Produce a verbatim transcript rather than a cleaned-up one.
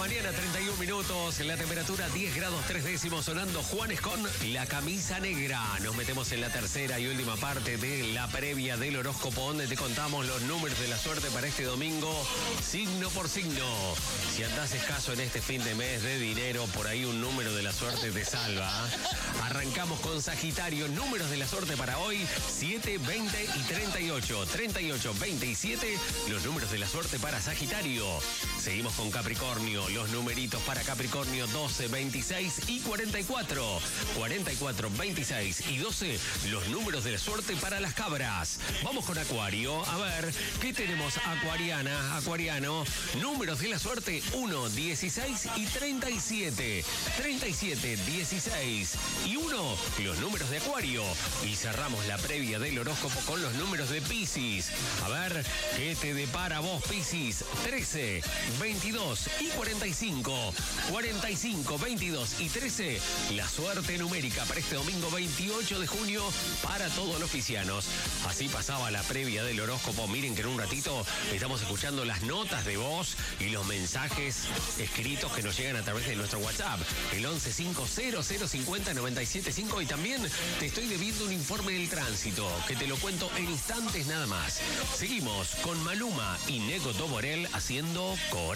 mañana, treinta y un minutos, la temperatura diez grados tres décimos, sonando Juanes con La Camisa Negra. Nos metemos en la tercera y última parte de la previa del horóscopo, donde te contamos los números de la suerte para este domingo, signo por signo. Si andás escaso en este fin de mes de dinero, por ahí un número de la suerte te salva. Arrancamos con Sagitario, números de la suerte para hoy, siete, veinte y treinta y ocho. treinta y ocho, veinte y siete, los números de la suerte para Sagitario. Seguimos con Capricornio, los numeritos para Capricornio, doce, veintiséis y cuarenta y cuatro. cuarenta y cuatro, veintiséis y doce, los números de la suerte para las cabras. Vamos con Acuario, a ver, ¿qué tenemos, Acuariana, Acuariano? Números de la suerte, uno, dieciséis y treinta y siete. treinta y siete, dieciséis y uno, los números de Acuario. Y cerramos la previa del horóscopo con los números de Piscis. A ver, ¿qué te depara vos, Piscis? trece, veintidós y cuarenta y cinco. cuarenta y cinco, veintidós y trece, la suerte numérica para este domingo veintiocho de junio para todos los piscianos. Así pasaba la previa del horóscopo. Miren que en un ratito estamos escuchando las notas de voz y los mensajes escritos que nos llegan a través de nuestro WhatsApp, el once cinco cero cero cincuenta noventa y siete cinco. Y también te estoy debiendo un informe del tránsito, que te lo cuento en instantes nada más. Seguimos con Maluma y Nego Do Borel haciendo con